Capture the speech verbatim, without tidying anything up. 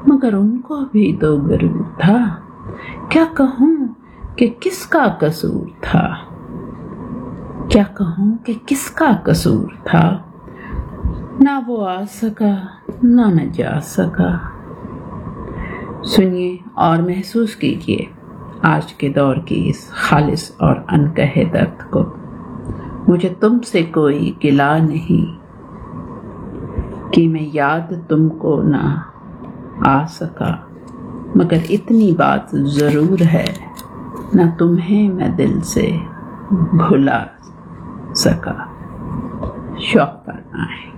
मगर उनको भी तो गरूर था। क्या कहूँ कि किसका कसूर था, क्या कहूँ कि किसका कसूर था। ना वो आ सका ना मैं जा सका। सुनिए और महसूस कीजिए आज के दौर की इस खालिस और अनकहे दर्द को। मुझे तुमसे कोई गिला नहीं कि मैं याद तुमको ना आ सका, मगर इतनी बात ज़रूर है ना तुम्हें मैं दिल से भुला सका। शौक करना है।